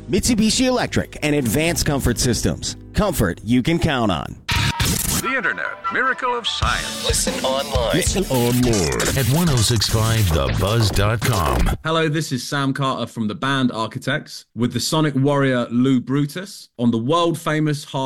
Mitsubishi Electric and Advanced Comfort Systems. Comfort you can count on. The Internet, miracle of science. Listen online. At 1065thebuzz.com. Hello, this is Sam Carter from the band Architects with the Sonic Warrior Lou Brutus on the world famous hard